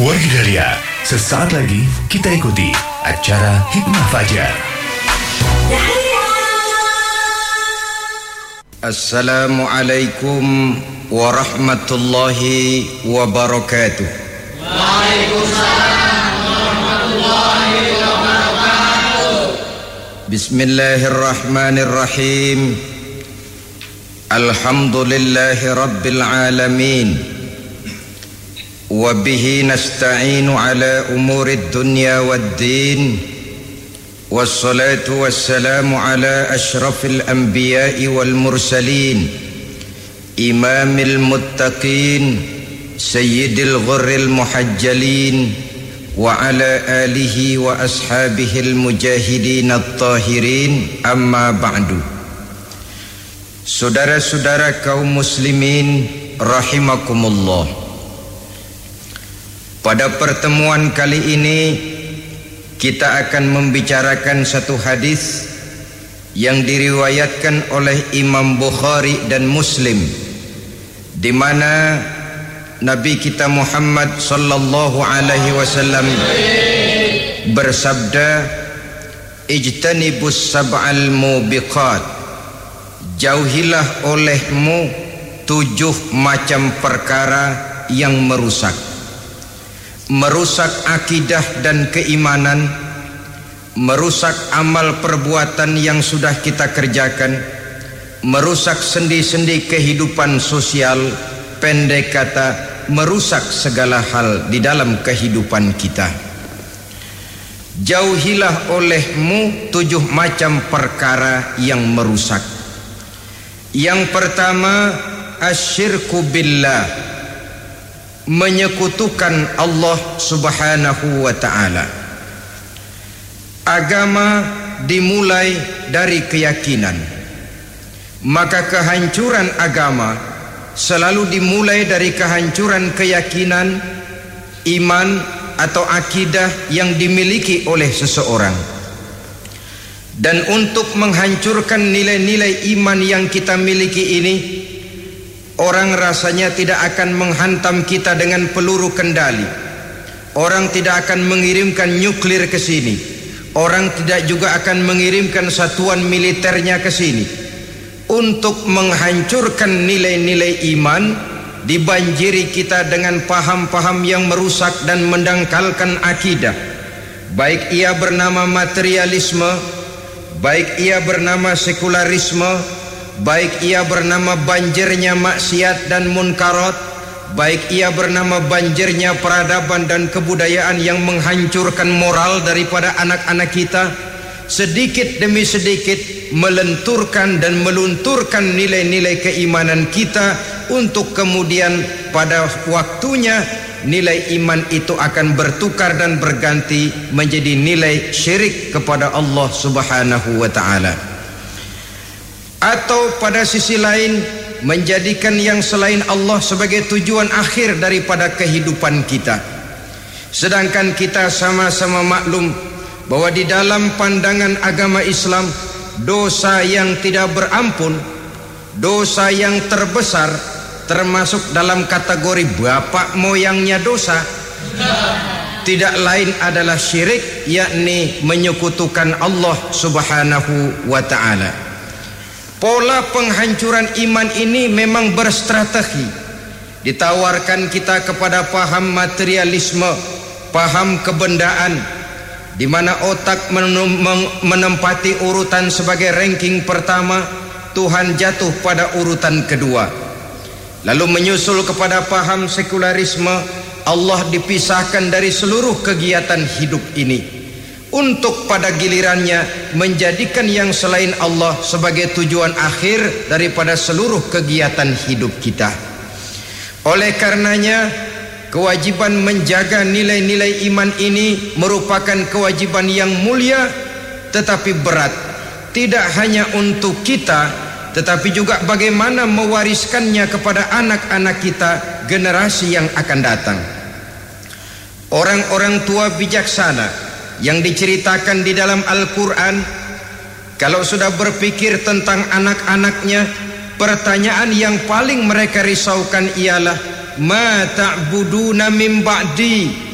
Keluarga Dahlia, sesaat lagi kita ikuti acara Hikmah Fajar. Assalamualaikum warahmatullahi wabarakatuh. Waalaikumsalam warahmatullahi wabarakatuh. Bismillahirrahmanirrahim. Alhamdulillahi rabbil alamin. Wa bihi nasta'inu ala umurid dunya waddin. Wassalatu wassalamu ala ashrafil anbiya'i wal mursalin, imamil muttaqin, sayyidil ghurril muhajjalin, wa ala alihi wa ashabihil mujahidin at-tahirin, amma ba'du. Saudara-saudara kaum muslimin rahimakumullah, pada pertemuan kali ini kita akan membicarakan satu hadis yang diriwayatkan oleh Imam Bukhari dan Muslim, di mana Nabi kita Muhammad sallallahu alaihi wasallam bersabda, "Ijtanibus sab'al mubiqat." Jauhilah olehmu 7 macam perkara yang merusak akidah dan keimanan, merusak amal perbuatan yang sudah kita kerjakan, merusak sendi-sendi kehidupan sosial, pendek kata merusak segala hal di dalam kehidupan kita. Jauhilah olehmu 7 macam perkara yang merusak. Yang pertama, asyirku billah, menyekutukan Allah subhanahu wa ta'ala. Agama dimulai dari keyakinan, maka kehancuran agama selalu dimulai dari kehancuran keyakinan, iman atau akidah yang dimiliki oleh seseorang. Dan untuk menghancurkan nilai-nilai iman yang kita miliki ini, orang rasanya tidak akan menghantam kita dengan peluru kendali. Orang tidak akan mengirimkan nuklir ke sini. Orang tidak juga akan mengirimkan satuan militernya ke sini. Untuk menghancurkan nilai-nilai iman, dibanjiri kita dengan paham-paham yang merusak dan mendangkalkan akidah. Baik ia bernama materialisme, baik ia bernama sekularisme, baik ia bernama banjirnya maksiat dan munkarat, baik ia bernama banjirnya peradaban dan kebudayaan yang menghancurkan moral daripada anak-anak kita, sedikit demi sedikit melenturkan dan melunturkan nilai-nilai keimanan kita, untuk kemudian pada waktunya nilai iman itu akan bertukar dan berganti menjadi nilai syirik kepada Allah subhanahu wa ta'ala. Atau pada sisi lain, menjadikan yang selain Allah sebagai tujuan akhir daripada kehidupan kita. Sedangkan kita sama-sama maklum bahwa di dalam pandangan agama Islam, dosa yang tidak berampun, dosa yang terbesar, termasuk dalam kategori bapak moyangnya dosa, tidak lain adalah syirik, yakni menyekutukan Allah subhanahu wa ta'ala. Pola penghancuran iman ini memang berstrategi. Ditawarkan kita kepada paham materialisme, paham kebendaan, di mana otak menempati urutan sebagai ranking pertama, Tuhan jatuh pada urutan kedua. Lalu menyusul kepada paham sekularisme, Allah dipisahkan dari seluruh kegiatan hidup ini, untuk pada gilirannya menjadikan yang selain Allah sebagai tujuan akhir daripada seluruh kegiatan hidup kita. Oleh karenanya, kewajiban menjaga nilai-nilai iman ini merupakan kewajiban yang mulia tetapi berat, tidak hanya untuk kita, tetapi juga bagaimana mewariskannya kepada anak-anak kita, generasi yang akan datang. Orang-orang tua bijaksana yang diceritakan di dalam Al-Quran, kalau sudah berpikir tentang anak-anaknya, pertanyaan yang paling mereka risaukan ialah, ma ta'buduna min ba'di,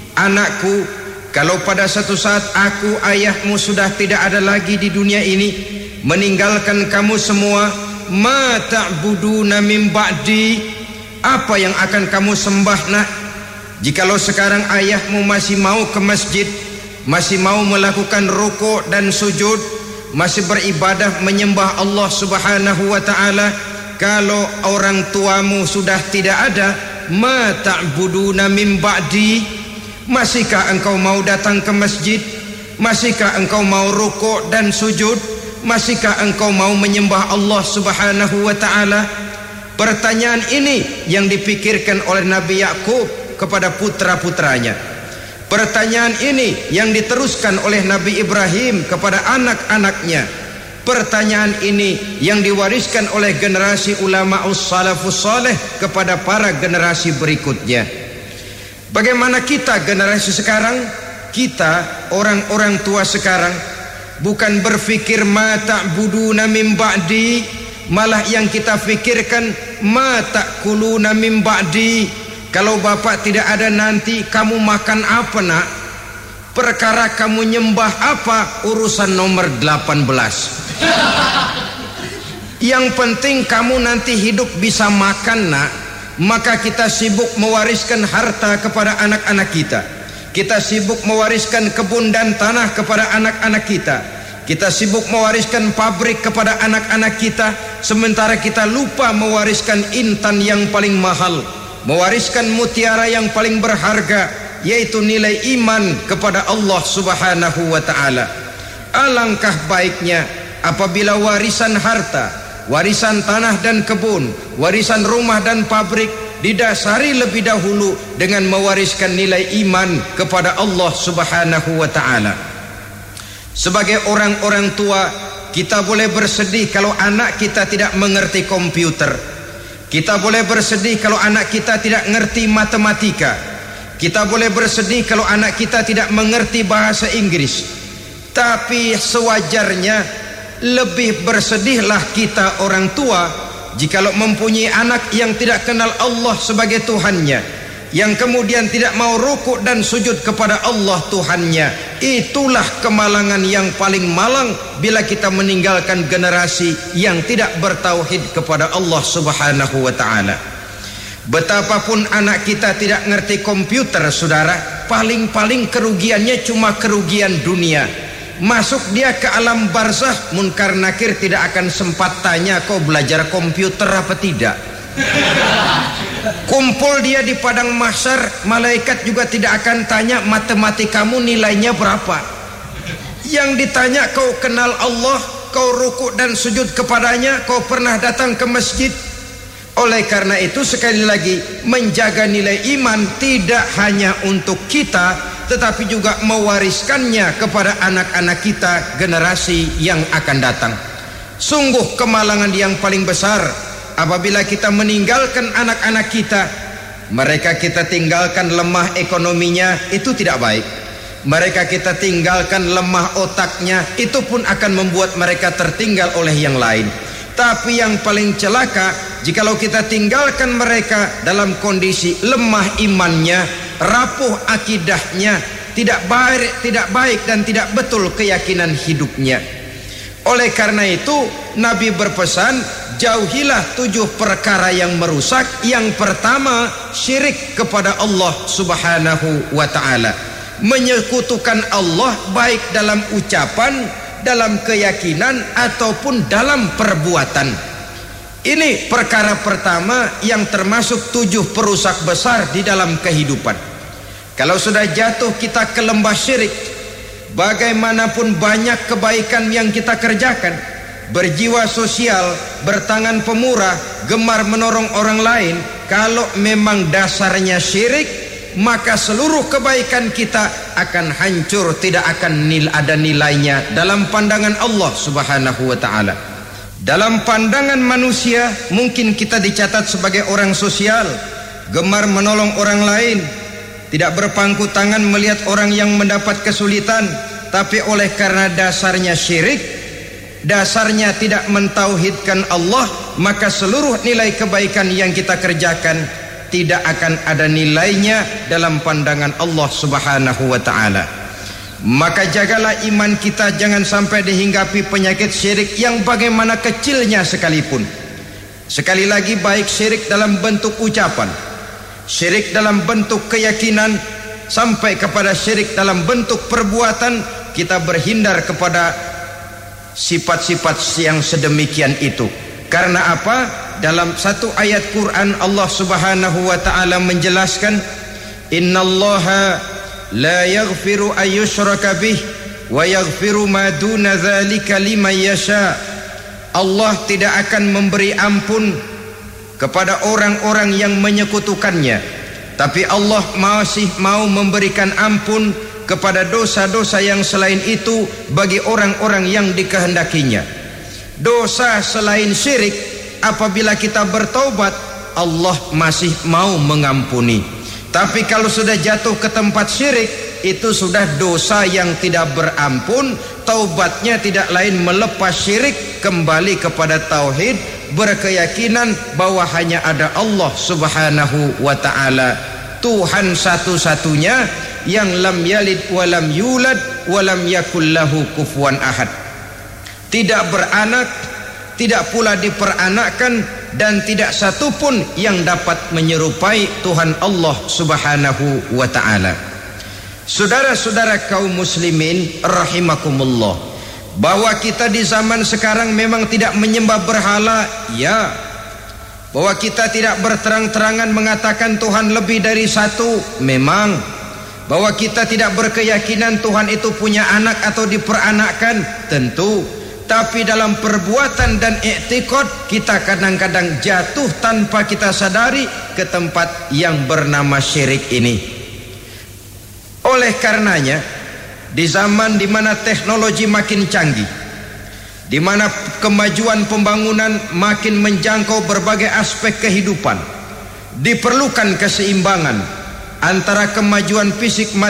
anakku, kalau pada satu saat aku, ayahmu sudah tidak ada lagi di dunia ini, meninggalkan kamu semua, ma ta'buduna min ba'di, apa yang akan kamu sembah nak? Jikalau sekarang ayahmu masih mau ke masjid, masih mau melakukan rukuk dan sujud, masih beribadah menyembah Allah Subhanahu wa ta'ala, kalau orang tuamu sudah tidak ada, ma ta'buduna min ba'di, masihkah engkau mau datang ke masjid? Masihkah engkau mau rukuk dan sujud? Masihkah engkau mau menyembah Allah Subhanahu wa ta'ala? Pertanyaan ini yang dipikirkan oleh Nabi Yakub kepada putra-putranya. Pertanyaan ini yang diteruskan oleh Nabi Ibrahim kepada anak-anaknya. Pertanyaan ini yang diwariskan oleh generasi ulama'us salafus saleh kepada para generasi berikutnya. Bagaimana kita generasi sekarang? Kita orang-orang tua sekarang bukan berfikir ma ta'buduna min ba'di, malah yang kita fikirkan ma ta'kuluna min ba'di. Kalau bapak tidak ada nanti kamu makan apa nak? Perkara kamu nyembah apa urusan nomor 18. Yang penting kamu nanti hidup bisa makan nak. Maka kita sibuk mewariskan harta kepada anak-anak kita. Kita sibuk mewariskan kebun dan tanah kepada anak-anak kita. Kita sibuk mewariskan pabrik kepada anak-anak kita, sementara kita lupa mewariskan intan yang paling mahal, mewariskan mutiara yang paling berharga, yaitu nilai iman kepada Allah Subhanahu wa ta'ala. Alangkah baiknya apabila warisan harta, warisan tanah dan kebun, warisan rumah dan pabrik didasari lebih dahulu dengan mewariskan nilai iman kepada Allah Subhanahu wa ta'ala. Sebagai orang-orang tua, kita boleh bersedih kalau anak kita tidak mengerti komputer. Kita boleh bersedih kalau anak kita tidak mengerti matematika. Kita boleh bersedih kalau anak kita tidak mengerti bahasa Inggris. Tapi sewajarnya lebih bersedihlah kita orang tua jikalau mempunyai anak yang tidak kenal Allah sebagai Tuhannya, yang kemudian tidak mau rukuk dan sujud kepada Allah Tuhannya. Itulah kemalangan yang paling malang bila kita meninggalkan generasi yang tidak bertauhid kepada Allah Subhanahu wa ta'ala. Betapapun anak kita tidak ngerti komputer, saudara, paling-paling kerugiannya cuma kerugian dunia. Masuk dia ke alam barzakh, munkar nakir tidak akan sempat tanya kau belajar komputer apa tidak. Kumpul dia di padang mahsyar, malaikat juga tidak akan tanya matematikamu nilainya berapa. Yang ditanya kau kenal Allah, kau rukuk dan sujud kepadanya, kau pernah datang ke masjid. Oleh karena itu sekali lagi, menjaga nilai iman tidak hanya untuk kita, tetapi juga mewariskannya kepada anak-anak kita, generasi yang akan datang. Sungguh kemalangan yang paling besar apabila kita meninggalkan anak-anak kita. Mereka kita tinggalkan lemah ekonominya, itu tidak baik. Mereka kita tinggalkan lemah otaknya, itu pun akan membuat mereka tertinggal oleh yang lain. Tapi yang paling celaka, jikalau kita tinggalkan mereka dalam kondisi lemah imannya, rapuh akidahnya, tidak baik dan tidak betul keyakinan hidupnya. Oleh karena itu Nabi berpesan, jauhilah 7 perkara yang merusak. Yang pertama, syirik kepada Allah Subhanahu wa ta'ala, menyekutukan Allah baik dalam ucapan, dalam keyakinan ataupun dalam perbuatan. Ini perkara pertama yang termasuk 7 perusak besar di dalam kehidupan. Kalau sudah jatuh kita ke lembah syirik, bagaimanapun banyak kebaikan yang kita kerjakan, berjiwa sosial, bertangan pemurah, gemar menolong orang lain, kalau memang dasarnya syirik, maka seluruh kebaikan kita akan hancur, tidak akan ada nilainya dalam pandangan Allah Subhanahu wa ta'ala. Dalam pandangan manusia mungkin kita dicatat sebagai orang sosial, gemar menolong orang lain, tidak berpangku tangan melihat orang yang mendapat kesulitan. Tapi oleh karena dasarnya syirik, dasarnya tidak mentauhidkan Allah, maka seluruh nilai kebaikan yang kita kerjakan tidak akan ada nilainya dalam pandangan Allah Subhanahu wa taala. Maka jagalah iman kita jangan sampai dihinggapi penyakit syirik yang bagaimana kecilnya sekalipun. Sekali lagi, baik syirik dalam bentuk ucapan, syirik dalam bentuk keyakinan, sampai kepada syirik dalam bentuk perbuatan, kita berhindar kepada sifat-sifat yang sedemikian itu. Karena apa? Dalam satu ayat Quran Allah Subhanahu wa taala menjelaskan, innallaha la yaghfiru ayyushraka bih wa yaghfiru ma duna dzalika liman yasha. Allah tidak akan memberi ampun kepada orang-orang yang menyekutukannya, tapi Allah masih mau memberikan ampun kepada dosa-dosa yang selain itu bagi orang-orang yang dikehendakinya. Dosa selain syirik, apabila kita bertaubat, Allah masih mau mengampuni. Tapi kalau sudah jatuh ke tempat syirik, itu sudah dosa yang tidak berampun. Taubatnya tidak lain melepas syirik, kembali kepada tauhid, berkeyakinan bahwa hanya ada Allah Subhanahu wa taala, Tuhan satu-satunya yang lam yalid walam yulad walam yakul lahu kufuwan ahad. Tidak beranak, tidak pula diperanakkan, dan tidak satupun yang dapat menyerupai Tuhan Allah Subhanahu wa taala. Saudara-saudara kaum muslimin rahimakumullah, bahwa kita di zaman sekarang memang tidak menyembah berhala, ya. Bahwa kita tidak berterang-terangan mengatakan Tuhan lebih dari satu, memang. Bahwa kita tidak berkeyakinan Tuhan itu punya anak atau diperanakkan, tentu. Tapi dalam perbuatan dan i'tiqad, kita kadang-kadang jatuh tanpa kita sadari ke tempat yang bernama syirik ini. Oleh karenanya, di zaman di mana teknologi makin canggih, di mana kemajuan pembangunan makin menjangkau berbagai aspek kehidupan, diperlukan keseimbangan antara kemajuan fisik